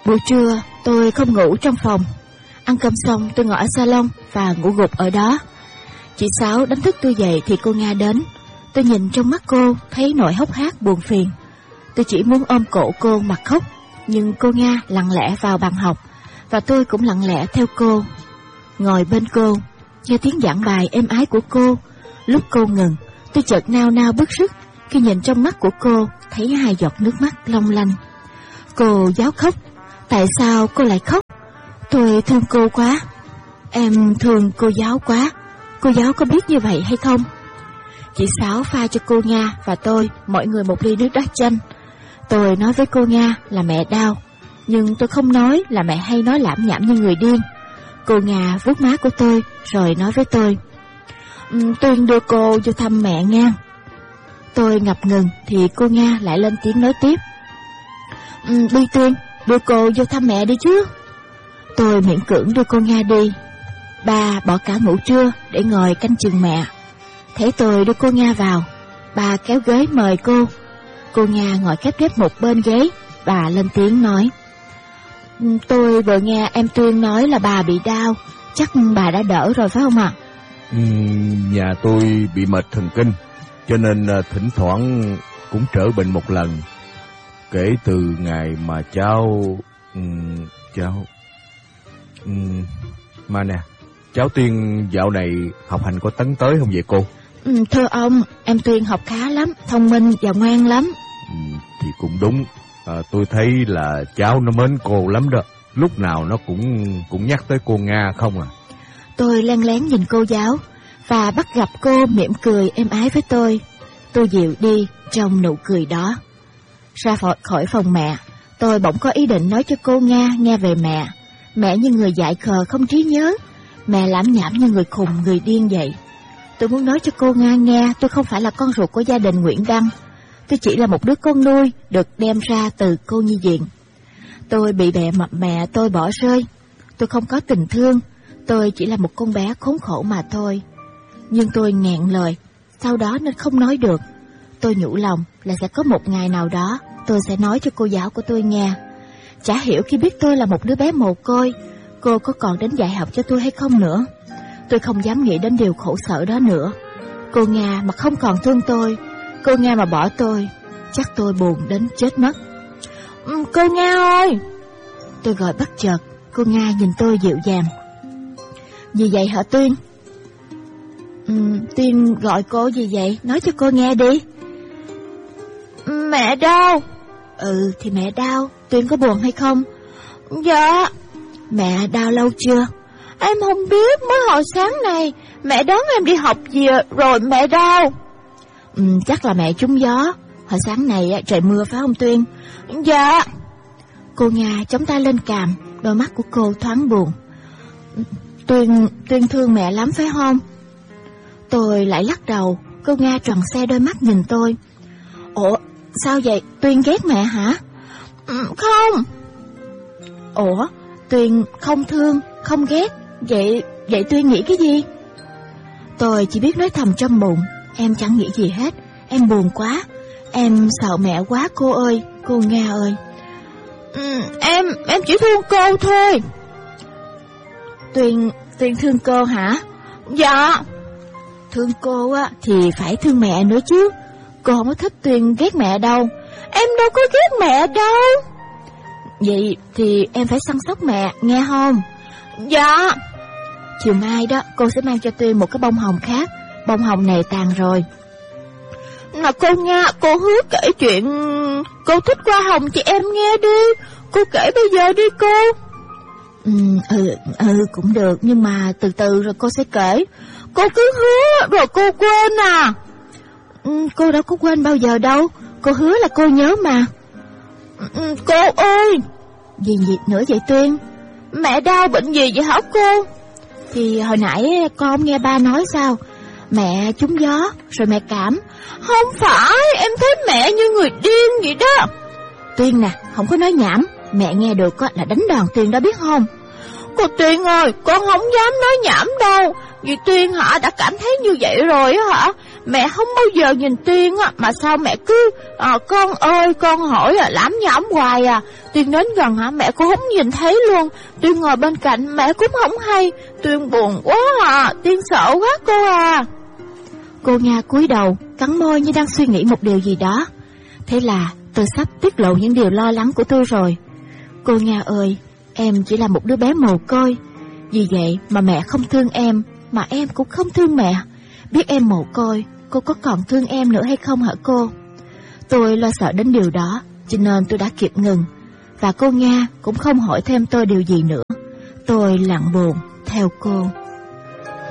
Buổi trưa tôi không ngủ trong phòng. Ăn cơm xong tôi ngồi ở salon và ngủ gục ở đó. Chị Sáu đánh thức tôi dậy thì cô Nga đến. Tôi nhìn trong mắt cô thấy nỗi hốc hác buồn phiền. Tôi chỉ muốn ôm cổ cô mà khóc, nhưng cô Nga lặng lẽ vào bàn học và tôi cũng lặng lẽ theo cô. Ngồi bên cô, nghe tiếng giảng bài êm ái của cô. Lúc cô ngừng, tôi chợt nao nao bức rứt khi nhìn trong mắt của cô thấy 2 giọt nước mắt long lanh. Cô giáo khóc. Tại sao cô lại khóc? Tôi thương cô quá. Em thương cô giáo quá. Cô giáo có biết như vậy hay không? Chị Sáu pha cho cô Nga và tôi mỗi người một ly nước đá chanh. Tôi nói với cô Nga là mẹ đau, nhưng tôi không nói là mẹ hay nói lảm nhảm như người điên. Cô Nga vuốt má của tôi rồi nói với tôi, Tuyên đưa cô vô thăm mẹ nha. Tôi ngập ngừng thì cô Nga lại lên tiếng nói tiếp, đi Tuyên, đưa cô vô thăm mẹ đi chứ. Tôi miễn cưỡng đưa cô Nga đi. Ba bỏ cả ngủ trưa để ngồi canh chừng mẹ. Thấy tôi đưa cô Nga vào, ba kéo ghế mời cô. Cô Nga ngồi khép nép một bên ghế và lên tiếng nói, tôi vừa nghe em Tuyên nói là bà bị đau, chắc bà đã đỡ rồi phải không ạ? Nhà tôi bị mệt thần kinh, cho nên thỉnh thoảng cũng trở bệnh một lần. Kể từ ngày mà cháu mà nè, cháu Tuyên dạo này học hành có tấn tới không vậy cô? Thưa ông, em Tuyên học khá lắm, thông minh và ngoan lắm. Thì cũng đúng. Tôi thấy là cháu nó mến cô lắm đó. Lúc nào nó cũng nhắc tới cô Nga không à. Tôi lén lén nhìn cô giáo và bắt gặp cô mỉm cười êm ái với tôi. Tôi dịu đi trong nụ cười đó. Ra khỏi phòng mẹ, tôi bỗng có ý định nói cho cô Nga nghe về mẹ. Mẹ như người dại khờ không trí nhớ, mẹ lảm nhảm như người khùng người điên vậy. Tôi muốn nói cho cô Nga nghe tôi không phải là con ruột của gia đình Nguyễn Đăng. Tôi chỉ là một đứa con nuôi được đem ra từ cô nhi viện. Tôi bị mẹ tôi bỏ rơi. Tôi không có tình thương. Tôi chỉ là một con bé khốn khổ mà thôi. Nhưng tôi nghẹn lời, sau đó nên không nói được. Tôi nhủ lòng là sẽ có một ngày nào đó tôi sẽ nói cho cô giáo của tôi nghe. Chả hiểu khi biết tôi là một đứa bé mồ côi, cô có còn đến dạy học cho tôi hay không nữa. Tôi không dám nghĩ đến điều khổ sở đó nữa. Cô Nga mà không còn thương tôi, cô Nga mà bỏ tôi, chắc tôi buồn đến chết mất. Cô Nga ơi! Tôi gọi bất chợt. Cô Nga nhìn tôi dịu dàng. Gì vậy hả Tuyên? Tuyên gọi cô gì vậy? Nói cho cô nghe đi. Mẹ đau. Thì mẹ đau. Tuyên có buồn hay không? Dạ. Mẹ đau lâu chưa? Em không biết, mới hồi sáng này mẹ đón em đi học gì rồi mẹ đau. Chắc là mẹ trúng gió. Hồi sáng này trời mưa phải không Tuyên? Dạ. Cô Nga chống tay lên cằm, đôi mắt của cô thoáng buồn. Tuyên thương mẹ lắm phải không? Tôi lại lắc đầu. Cô Nga tròn xe đôi mắt nhìn tôi. Ủa, sao vậy? Tuyên ghét mẹ hả? Không. Ủa, Tuyên không thương, không ghét. Vậy Tuyên nghĩ cái gì? Tôi chỉ biết nói thầm trong bụng. Em chẳng nghĩ gì hết. Em buồn quá. Em sợ mẹ quá cô ơi, cô Nga ơi. Em chỉ thương cô thôi. Tuyên thương cô hả? Dạ. Thương cô á thì phải thương mẹ nữa chứ. Cô không có thích Tuyên ghét mẹ đâu. Em đâu có ghét mẹ đâu. Vậy thì em phải săn sóc mẹ, nghe không? Dạ. Chiều mai đó cô sẽ mang cho Tuyên một cái bông hồng khác. Bông hồng này tàn rồi. Mà cô Nga, cô hứa kể chuyện cô thích hoa hồng thì em nghe đi. Cô kể bây giờ đi cô. Cũng được, nhưng mà từ từ rồi cô sẽ kể. Cô cứ hứa rồi cô quên à? Cô đâu có quên bao giờ đâu. Cô hứa là cô nhớ mà. Cô ơi! Gì nữa vậy Tuyên? Mẹ đau bệnh gì vậy hả cô? Thì hồi nãy con nghe ba nói sao? Mẹ trúng gió, rồi mẹ cảm. Không phải, em thấy mẹ như người điên vậy đó. Tuyên nè, không có nói nhảm. Mẹ nghe được là đánh đòn Tuyên đó biết không? Cô Tuyên ơi, con không dám nói nhảm đâu. Vì Tuyên hả đã cảm thấy như vậy rồi hả? Mẹ không bao giờ nhìn Tiên á, mà sao mẹ cứ con ơi con hỏi lảm nhảm hoài à. Tiên đến gần mẹ cũng không nhìn thấy luôn. Tiên ngồi bên cạnh mẹ cũng không hay. Tiên buồn quá à, Tiên sợ quá cô à. Cô Nga cúi đầu, cắn môi như đang suy nghĩ một điều gì đó. Thế là tôi sắp tiết lộ những điều lo lắng của tôi rồi. Cô Nga ơi, em chỉ là một đứa bé mồ côi. Vì vậy mà mẹ không thương em, mà em cũng không thương mẹ. Biết em mồ côi, cô có còn thương em nữa hay không hả cô? Tôi lo sợ đến điều đó, cho nên tôi đã kịp ngừng. Và cô Nga cũng không hỏi thêm tôi điều gì nữa. Tôi lặng buồn theo cô.